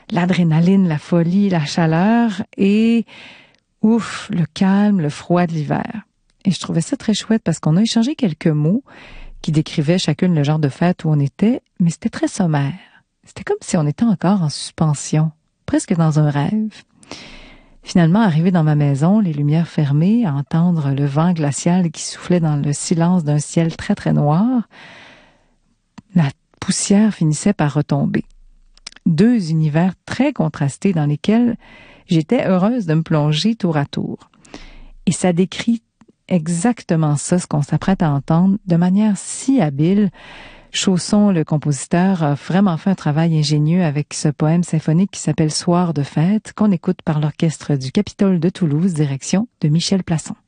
l'adrénaline, la folie, la chaleur et, ouf, le calme, le froid de l'hiver. Et je trouvais ça très chouette parce qu'on a échangé quelques mots qui décrivaient chacune le genre de fête où on était, mais c'était très sommaire. C'était comme si on était encore en suspension, presque dans un rêve. Finalement, arrivé dans ma maison, les lumières fermées, à entendre le vent glacial qui soufflait dans le silence d'un ciel très très noir, la poussière finissait par retomber. 2 univers très contrastés dans lesquels j'étais heureuse de me plonger tour à tour. Et ça décrit exactement ça, ce qu'on s'apprête à entendre, de manière si habile. Chausson, le compositeur, a vraiment fait un travail ingénieux avec ce poème symphonique qui s'appelle Soir de fête, qu'on écoute par l'orchestre du Capitole de Toulouse, direction de Michel Plasson.